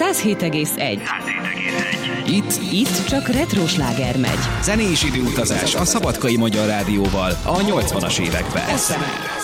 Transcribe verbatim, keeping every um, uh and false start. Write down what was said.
száz hét egész egy. Itt, Itt csak retro sláger megy. zenés időutazás a Szabadkai Magyar Rádióval a nyolcvanas években. Eszemel.